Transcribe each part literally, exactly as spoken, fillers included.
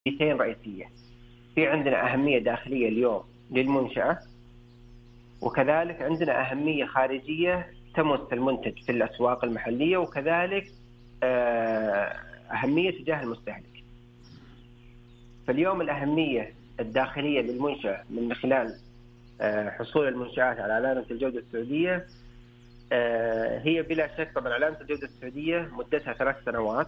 أهميتين رئيسية. في عندنا أهمية داخلية اليوم للمنشأة، وكذلك عندنا أهمية خارجية تمس المنتج في الأسواق المحلية، وكذلك أهمية تجاه المستهلك. فاليوم الأهمية الداخلية للمنشأة من خلال حصول المنشآت على علامة الجودة السعودية هي بلا شك طبعا علامة الجودة السعودية مدتها ثلاث سنوات.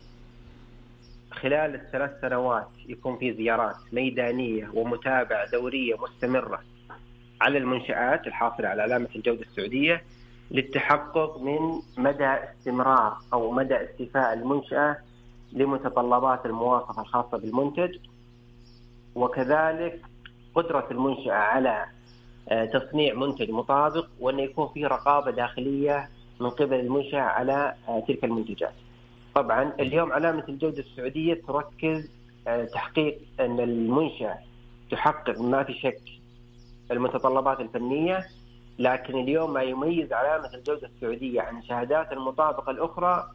خلال الثلاث سنوات يكون في زيارات ميدانية ومتابعة دورية مستمرة على المنشآت الحاصلة على علامة الجودة السعودية للتحقق من مدى استمرار أو مدى استيفاء المنشأة لمتطلبات المواصفة الخاصة بالمنتج، وكذلك قدرة المنشأة على تصنيع منتج مطابق، وأن يكون فيه رقابة داخلية من قبل المنشأة على تلك المنتجات. طبعا اليوم علامة الجودة السعودية تركز تحقيق أن المنشأة تحقق ما في شك المتطلبات الفنية، لكن اليوم ما يميز علامة الجودة السعودية عن شهادات المطابقة الأخرى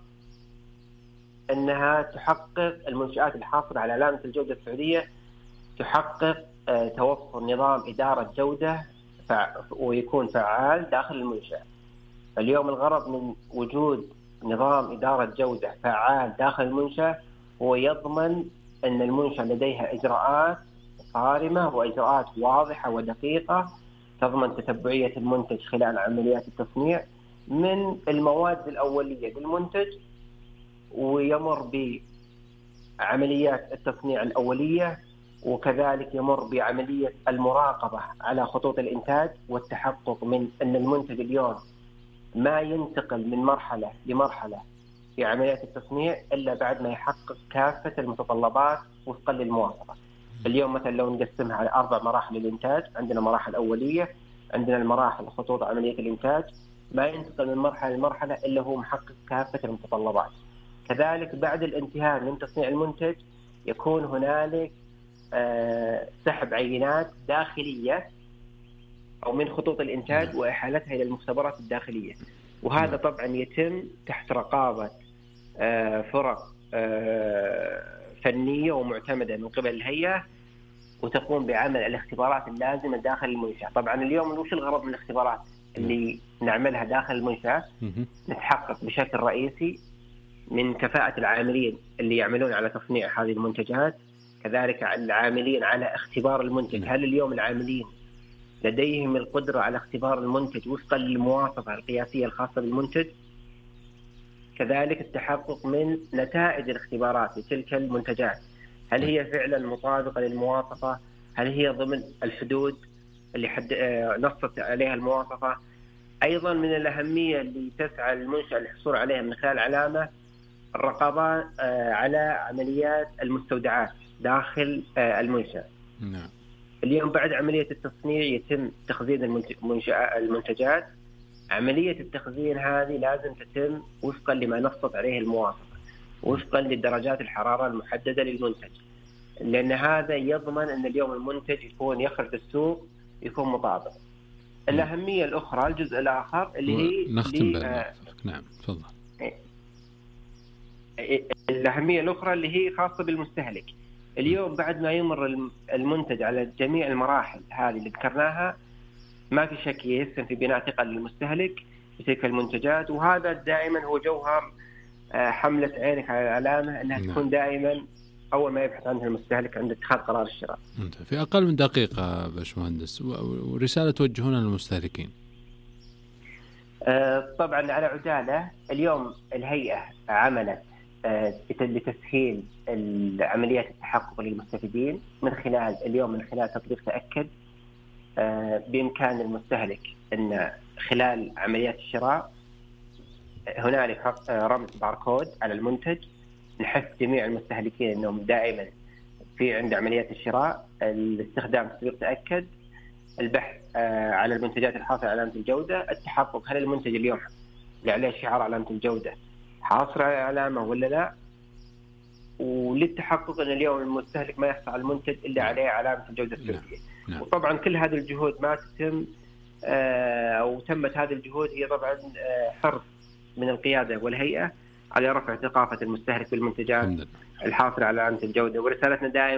أنها تحقق المنشآت الحاصلة على علامة الجودة السعودية تحقق توفر نظام إدارة جودة ويكون فعال داخل المنشأة. اليوم الغرض من وجود نظام إدارة جودة فعال داخل المنشأة هو يضمن أن المنشأة لديها إجراءات صارمة وإجراءات واضحة ودقيقة تضمن تتبعية المنتج خلال عمليات التصنيع من المواد الأولية للمنتج، ويمر بعمليات التصنيع الأولية، وكذلك يمر بعملية المراقبة على خطوط الإنتاج والتحقق من أن المنتج اليوم ما ينتقل من مرحلة لمرحلة في عمليات التصنيع إلا بعد ما يحقق كافة المتطلبات وفقا للمواصفة. اليوم مثلا لو نقسمها على أربع مراحل الإنتاج، عندنا مراحل أولية، عندنا المراحل خطوط عملية الإنتاج، ما ينتقل من مرحلة لمرحلة إلا هو محقق كافة المتطلبات. كذلك بعد الانتهاء من تصنيع المنتج يكون هنالك أه سحب عينات داخلية أو من خطوط الإنتاج وإحالتها إلى المختبرات الداخلية، وهذا طبعا يتم تحت رقابة أه فرق أه فنية ومعتمدة من قبل الهيئة، وتقوم بعمل الاختبارات اللازمة داخل المنشأة. طبعا اليوم وش الغرض من الاختبارات اللي نعملها داخل المنشأة؟ نتحقق بشكل رئيسي من كفاءة العاملين اللي يعملون على تصنيع هذه المنتجات، كذلك العاملين على اختبار المنتج. هل اليوم العاملين لديهم القدرة على اختبار المنتج وفقا للمواصفة القياسية الخاصة بالمنتج؟ كذلك التحقق من نتائج الاختبارات لتلك المنتجات، هل هي فعلا مطابقة للمواصفة؟ هل هي ضمن الحدود اللي حد نصت عليها المواصفة؟ أيضا من الأهمية اللي تسعى المنشأة للحصول عليها من خلال علامة الرقابة على عمليات المستودعات داخل المنشأة. نعم. اليوم بعد عملية التصنيع يتم تخزين المنتجات. عملية التخزين هذه لازم تتم وفقا لما نصت عليه المواصفة، وفقا لدرجات الحرارة المحددة للمنتج، لأن هذا يضمن أن اليوم المنتج يكون يخرج السوق يكون مطابق. الأهمية الأخرى الجزء الآخر اللي هي نختم آه نعم تفضل. الأهمية الأخرى اللي هي خاصة بالمستهلك. اليوم بعد ما يمر المنتج على جميع المراحل هذه اللي ذكرناها ما في شك يسهم في بناء ثقة للمستهلك في تلك المنتجات، وهذا دائما هو جوهر حملة عينك على العلامة، أنها نعم. تكون دائما أول ما يبحث عنها المستهلك عند اتخاذ قرار الشراء. في أقل من دقيقة باشمهندس، ورسالة توجهونها للمستهلكين. طبعا على عجالة، اليوم الهيئة عملت لتسهيل عمليات التحقق للمستفيدين من خلال اليوم من خلال تطبيق تأكد. بإمكان المستهلك أن خلال عمليات الشراء هنالك رمز باركود على المنتج، نحث جميع المستهلكين أنهم دائما في عند عمليات الشراء الاستخدام تطبيق تأكد، البحث على المنتجات الحاصلة على علامة الجودة، التحقق هل المنتج اليوم اللي عليه شعار علامة الجودة حاصل على علامة ولا لا، وللتحقق أن اليوم المستهلك ما يحصل على المنتج إلا عليه علامة الجودة السعودية. نعم. وطبعا كل هذه الجهود ما تتم أو تمت هذه الجهود هي طبعا حرص من القيادة والهيئة على رفع ثقافة المستهلك بالمنتجات الحاصل على علامة الجودة. ورسالتنا دائما